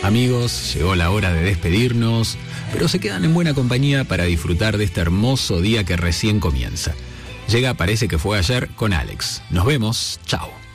Amigos, llegó la hora de despedirnos, pero se quedan en buena compañía para disfrutar de este hermoso día que recién comienza. Llega Parece que fue ayer con Alex. Nos vemos, chao.